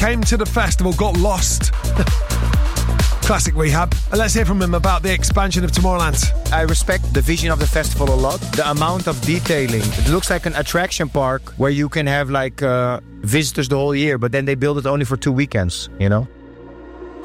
came to the festival, got lost. Classic Rehab. And let's hear from him about the expansion of Tomorrowland. I respect the vision of the festival a lot. The amount of detailing. It looks like an attraction park where you can have like visitors the whole year, but then they build it only for 2 weekends, you know?